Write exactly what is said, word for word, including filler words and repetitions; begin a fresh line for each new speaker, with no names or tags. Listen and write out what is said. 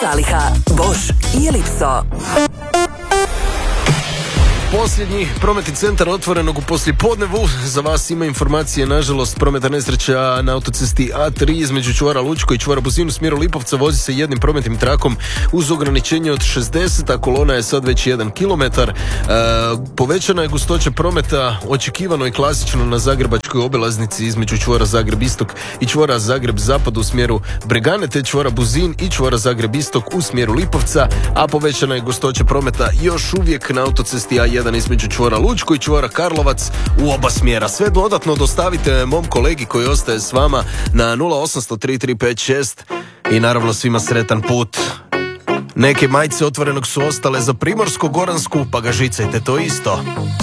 zaliha. Bosch i Ellipso.
Posljednji prometni centar otvorenog u poslijepodnevu. Za vas ima informacije, nažalost, prometna nesreća na autocesti A tri između čvora Lučko i čvora Buzin u smjeru Lipovca vozi se jednim prometnim trakom uz ograničenje od šezdeset, a kolona je sad već jedan kilometar. E, povećana je gustoća prometa očekivano i klasično na zagrebačkoj obilaznici između čvora Zagreb Istok i čvora Zagreb Zapad u smjeru Bregane, te čvora Buzin i čvora Zagreb Istok u smjeru Lipovca, a povećana je gustoća prometa još uvijek na autocesti A jedan između čvora Lučko i čvora Karlovac u oba smjera. Sve dodatno dostavite mom kolegi koji ostaje s vama na nula osam tri tri pet šest i naravno svima sretan put. Neke majice Otvorenog su ostale za Primorsko-goransku, pa ga žicajte to isto.